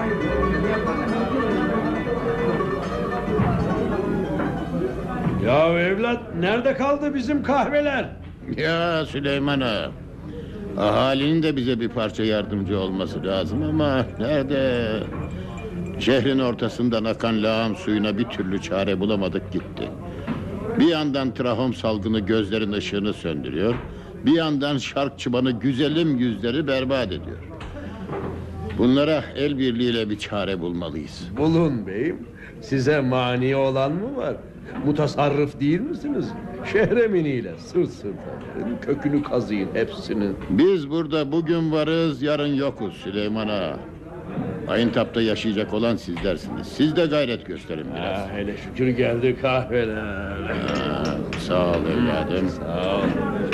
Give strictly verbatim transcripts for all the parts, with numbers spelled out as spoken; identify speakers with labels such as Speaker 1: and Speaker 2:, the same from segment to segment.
Speaker 1: Ya evlat, nerede kaldı bizim kahveler?
Speaker 2: Ya Süleyman Ağa, ahalinin de bize bir parça yardımcı olması lazım ama nerede? Şehrin ortasından akan lağım suyuna bir türlü çare bulamadık gitti. Bir yandan trahom salgını gözlerin ışığını söndürüyor, bir yandan şark çıbanı güzelim yüzleri berbat ediyor. Bunlara el birliğiyle bir çare bulmalıyız.
Speaker 1: Bulun beyim. Size mani olan mı var? Mutasarrıf değil misiniz? Şehreminiyle sırt sırta verin, kökünü kazıyın hepsinin.
Speaker 2: Biz burada bugün varız, yarın yokuz Süleyman Ağa. Ayıntap'ta yaşayacak olan sizlersiniz. Siz de gayret gösterin biraz.
Speaker 1: Ha, hele şükür geldi kahveler.
Speaker 2: Ha, sağ ol evladım.
Speaker 1: Sağ ol.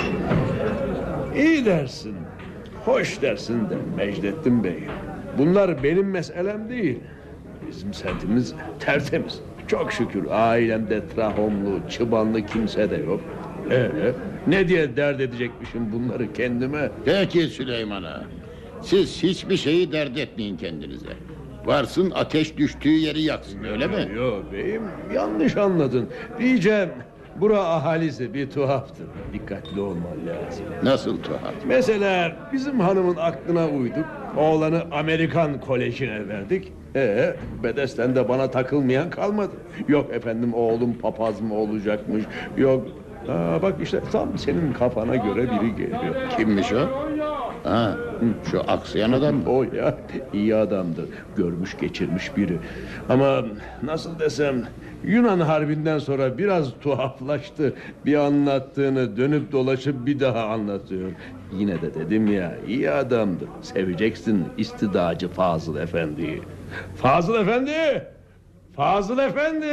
Speaker 1: İyi dersin, hoş dersin de Mecdettin Bey. Bunlar benim meselem değil. Bizim semtimiz tertemiz. Çok şükür ailemde trahomlu, çıbanlı kimse de yok. Ee, ne diye dert edecekmişim bunları kendime?
Speaker 2: Peki Süleyman Ağa. Siz hiçbir şeyi dert etmeyin kendinize. Varsın ateş düştüğü yeri yaksın, öyle mi?
Speaker 1: Yok beyim, yanlış anladın. Diyeceğim, bura ahalisi bir tuhaftır. Dikkatli olman lazım.
Speaker 2: Nasıl tuhaf?
Speaker 1: Mesela bizim hanımın aklına uyduk. Oğlanı Amerikan Koleji'ne verdik. Ee, bedesten de bana takılmayan kalmadı. Yok efendim oğlum papaz mı olacakmış. Yok. Aa, bak işte tam senin kafana göre biri geliyor.
Speaker 2: Kimmiş o? Ha, şu aksayan adam mı?
Speaker 1: O ya, iyi adamdı. Görmüş geçirmiş biri. Ama nasıl desem, Yunan Harbi'nden sonra biraz tuhaflaştı. Bir anlattığını dönüp dolaşıp bir daha anlatıyor. Yine de dedim ya, iyi adamdı. Seveceksin istidacı Fazıl Efendi'yi. Fazıl Efendi! Fazıl Efendi!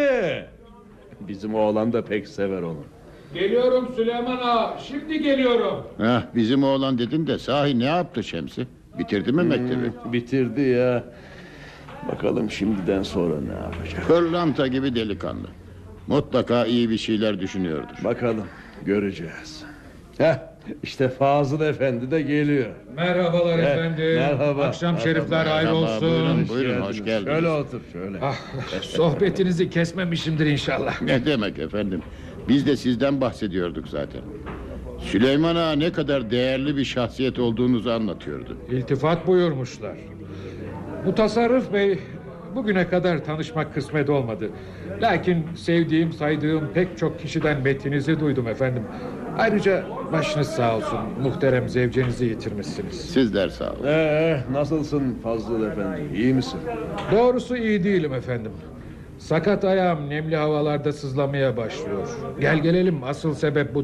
Speaker 1: Bizim oğlan da pek sever onu.
Speaker 3: Geliyorum Süleyman Ağa, şimdi geliyorum.
Speaker 2: Heh, bizim oğlan dedin de sahi ne yaptı Şemsi? Bitirdi mi mektebi?
Speaker 1: Hmm, bitirdi ya. Bakalım şimdiden sonra ne yapacak?
Speaker 2: Pırlanta gibi delikanlı. Mutlaka iyi bir şeyler düşünüyordur.
Speaker 1: Bakalım, göreceğiz. Heh, işte Fazıl Efendi de geliyor.
Speaker 3: Merhabalar
Speaker 1: Eh,
Speaker 3: efendim.
Speaker 1: merhaba.
Speaker 3: Akşam
Speaker 1: Merhaba,
Speaker 3: şerifler hayır
Speaker 2: merhaba,
Speaker 3: olsun.
Speaker 2: buyurun, buyurun, hoş geldiniz.
Speaker 1: Şöyle otur, şöyle.
Speaker 3: Ah, sohbetinizi kesmemişimdir inşallah.
Speaker 2: Ne demek efendim? Biz de sizden bahsediyorduk zaten. Süleyman Ağa ne kadar değerli bir şahsiyet olduğunuzu anlatıyordu.
Speaker 3: İltifat buyurmuşlar. Mutasarrıf Bey, bugüne kadar tanışmak kısmet olmadı. Lakin sevdiğim, saydığım pek çok kişiden metninizi duydum efendim. Ayrıca başınız sağ olsun, muhterem zevcenizi yitirmişsiniz.
Speaker 2: Sizler sağ olun.
Speaker 1: Ee, nasılsın Fazıl Efendi, iyi misin?
Speaker 3: Doğrusu iyi değilim efendim. Sakat ayağım nemli havalarda sızlamaya başlıyor. Gel gelelim, asıl sebep bu